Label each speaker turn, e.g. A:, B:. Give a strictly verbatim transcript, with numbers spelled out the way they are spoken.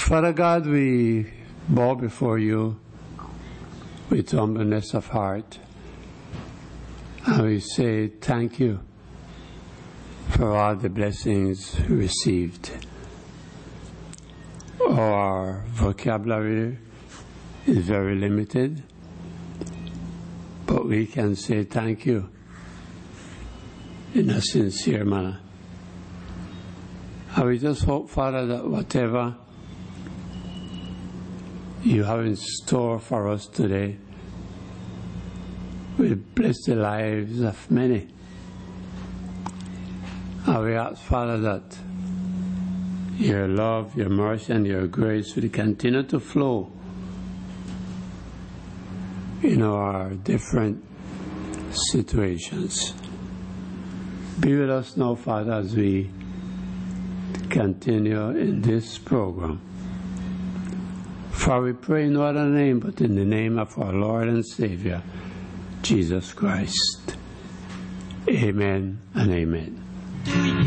A: Father God, we bow before you with humbleness of heart, and we say thank you for all the blessings we received. Our vocabulary is very limited, but we can say thank you in a sincere manner. And we just hope, Father, that whatever you have in store for us today will bless the lives of many. And we ask, Father, that your love, your mercy, and your grace will continue to flow in our different situations. Be with us now, Father, as we continue in this program. For we pray in no other name but in the name of our Lord and Savior, Jesus Christ. Amen and amen.